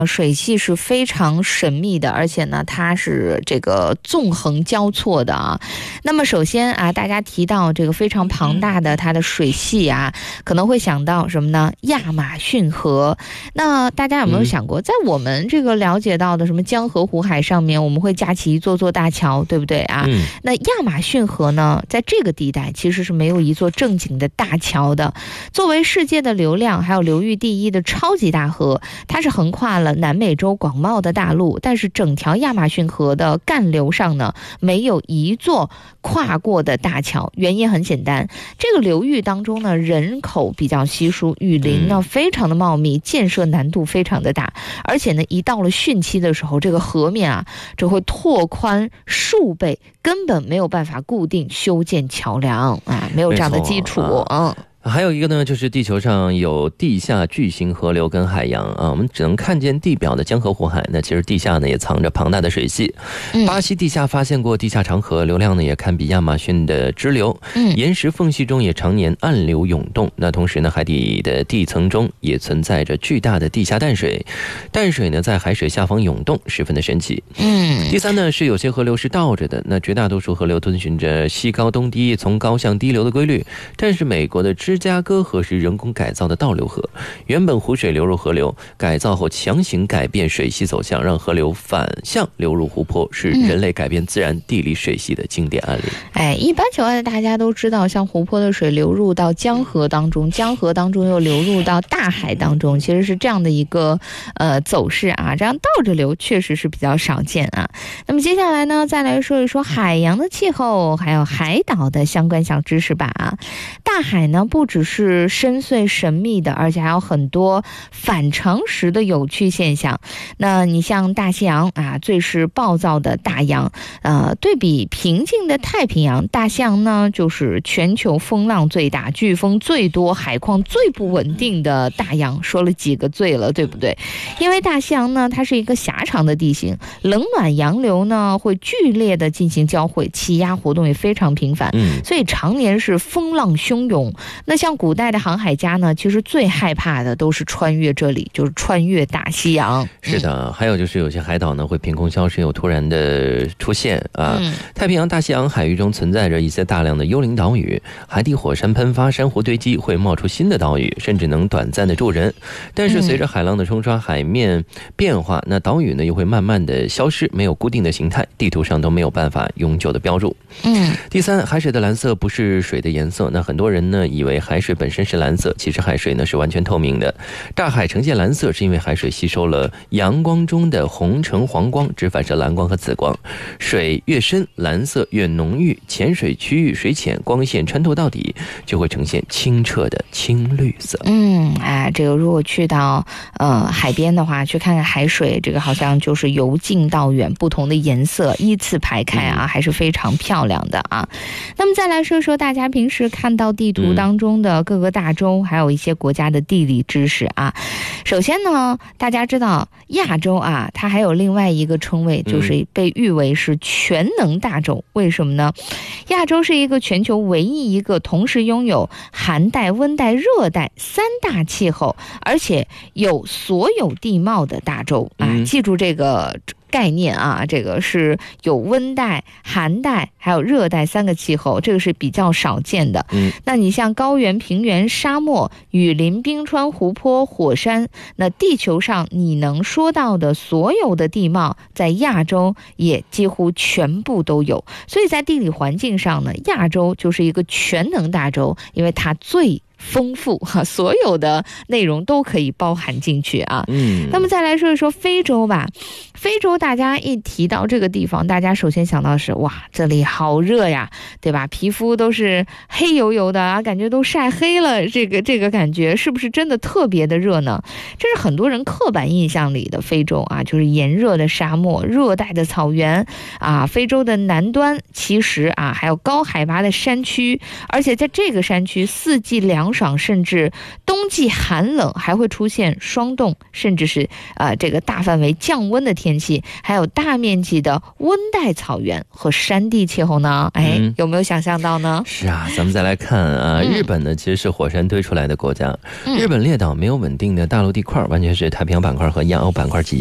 水系是非常神秘的，而且呢它是这个纵横交错的啊。那么首先啊，大家提到这个非常庞大的它的水系啊，可能会想到什么呢？亚马逊河。那大家有没有想过，在我们这个了解到的什么江河湖海上面，我们会架起一座座大桥，对不对啊？那亚马逊河呢，在这个地带其实是没有一座正经的大桥的。作为世界的流量还有流域第一的超级大河，它是横跨了南美洲广袤的大陆，但是整条亚马逊河的干流上呢，没有一座跨过的大桥。原因很简单，这个流域当中呢，人口比较稀疏，雨林呢非常的茂密，建设难度非常的大，而且呢，一到了汛期的时候，这个河面啊，就会拓宽数倍，根本没有办法固定修建桥梁啊，没有这样的基础。 还有一个呢，就是地球上有地下巨型河流跟海洋啊，我们只能看见地表的江河湖海，那其实地下呢也藏着庞大的水系。巴西地下发现过地下长河，流量呢也堪比亚马逊的支流，岩石缝隙中也常年暗流涌动。那同时呢，海底的地层中也存在着巨大的地下淡水，淡水呢在海水下方涌动，十分的神奇。第三呢，是有些河流是倒着的，那绝大多数河流遵循着西高东低，从高向低流的规律。但是美国的芝加哥河是人工改造的倒流河，原本湖水流入河流，改造后强行改变水系走向，让河流反向流入湖泊，是人类改变自然地理水系的经典案例。 一般情况下大家都知道，像湖泊的水流入到江河当中，江河当中又流入到大海当中，其实是这样的一个走势啊，这样倒着流确实是比较少见啊。那么接下来呢，再来说一说海洋的气候还有海岛的相关小知识吧啊。大海呢不只是深邃神秘的，而且还有很多反常识的有趣现象。那你像大西洋啊，最是暴躁的大洋，对比平静的太平洋，大西洋呢就是全球风浪最大、飓风最多、海况最不稳定的大洋。说了几个最了，对不对？因为大西洋呢，它是一个狭长的地形，冷暖洋流呢会剧烈的进行交汇，气压活动也非常频繁，所以常年是风浪汹涌。那像古代的航海家呢，其实最害怕的都是穿越这里，就是穿越大西洋。 是的，还有就是有些海岛呢会凭空消失，又突然的出现啊。太平洋、大西洋海域中存在着一些大量的幽灵岛屿，海底火山喷发、珊瑚堆积，会冒出新的岛屿，甚至能短暂的住人。但是随着海浪的冲刷，海面变化，那岛屿呢又会慢慢的消失，没有固定的形态，地图上都没有办法永久的标注。第三，海水的蓝色不是水的颜色，那很多人呢以为海水本身是蓝色，其实海水呢是完全透明的。大海呈现蓝色是因为海水吸收了阳光中的红橙黄光，只反射蓝光和紫光。水越深，蓝色越浓郁，浅水区域水浅，光线穿透到底，就会呈现清澈的青绿色。 这个如果去到海边的话，去看看海水，这个好像就是由近到远，不同的颜色依次排开啊，还是非常漂亮的啊。那么再来说说大家平时看到地图当中的各个大洲，还有一些国家的地理知识啊。首先呢，大家知道亚洲啊，它还有另外一个称谓，就是被誉为是全能大洲。为什么呢？亚洲是一个全球唯一一个同时拥有寒带、温带、热带三大气候，而且有所有地貌的大洲啊。记住这个概念啊，这个是有温带、寒带还有热带三个气候，这个是比较少见的。那你像高原、平原、沙漠、雨林、冰川、湖泊、火山，那地球上你能说到的所有的地貌，在亚洲也几乎全部都有。所以在地理环境上呢，亚洲就是一个全能大洲，因为它最丰富所有的内容都可以包含进去啊。那么再来说一说非洲吧。非洲大家一提到这个地方，大家首先想到是哇，这里好热呀，对吧？皮肤都是黑黝黝的啊，感觉都晒黑了，这个感觉是不是真的特别的热呢？这是很多人刻板印象里的非洲啊，就是炎热的沙漠、热带的草原啊。非洲的南端其实啊还有高海拔的山区，而且在这个山区四季凉爽，甚至冬季寒冷，还会出现霜冻，甚至是这个大范围降温的天天气，还有大面积的温带草原和山地气候呢？有没有想象到呢？ 是啊，咱们再来看啊，日本呢其实是火山堆出来的国家，日本列岛没有稳定的大陆地块，完全是太平洋板块和亚欧板块挤